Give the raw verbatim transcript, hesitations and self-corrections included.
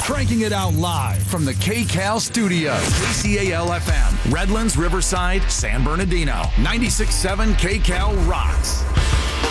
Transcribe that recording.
Cranking it out live from the K C A L studio. K C A L F M, Redlands, Riverside, San Bernardino. ninety-six point seven K C A L rocks.